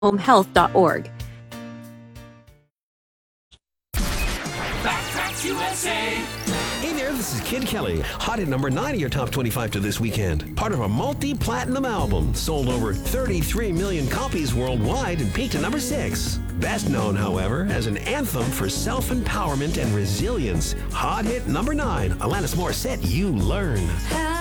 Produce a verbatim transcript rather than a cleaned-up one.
home health dot org. Backtracks U S A. Hey there, this is Kid Kelly. Hot at number nine of your top twenty-five to this weekend. Part of a multi-platinum album. Sold over thirty-three million copies worldwide and peaked at number six. Best known, however, as an anthem for self-empowerment and resilience. Hot hit number nine. Alanis Morissette, You Learn.